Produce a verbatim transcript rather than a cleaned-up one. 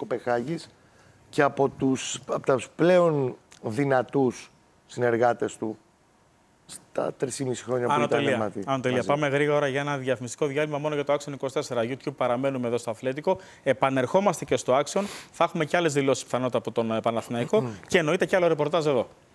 Κοπεχάγης και από τους, από τους πλέον δυνατούς συνεργάτες του στα τρία χρόνια που ήταν μαζί. Ανατολία. Πάμε γρήγορα για ένα διαφημιστικό διάλειμμα μόνο για το Action είκοσι τέσσερα YouTube. Παραμένουμε εδώ στο Αθλέτικο. Επανερχόμαστε και στο Action. Θα έχουμε και άλλες δηλώσεις πιθανότατα από τον Παναθηναϊκό και εννοείται και άλλο ρεπορτάζ εδώ.